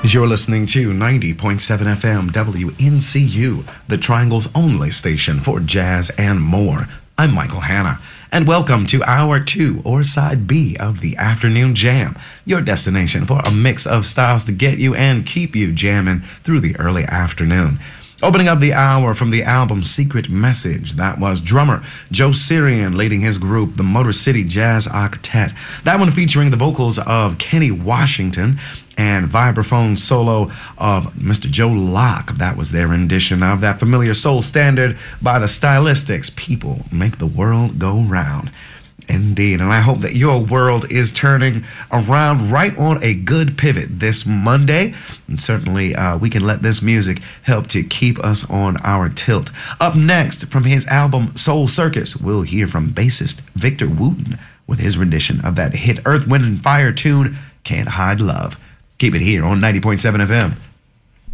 You're listening to 90.7 FM WNCU, the Triangle's only station for jazz and more. I'm Michael Hanna, and welcome to Hour 2, or Side B, of the Afternoon Jam, your destination for a mix of styles to get you and keep you jamming through the early afternoon. Opening up the hour from the album Secret Message, that was drummer Joe Sirian leading his group, the Motor City Jazz Octet. That one featuring the vocals of Kenny Washington and vibraphone solo of Mr. Joe Locke. That was their rendition of that familiar soul standard by the Stylistics, People Make the World Go Round. Indeed, and I hope that your world is turning around right on a good pivot this Monday. And certainly we can let this music help to keep us on our tilt. Up next, from his album Soul Circus, we'll hear from bassist Victor Wooten with his rendition of that hit Earth, Wind & Fire tune, Can't Hide Love. Keep it here on 90.7 FM.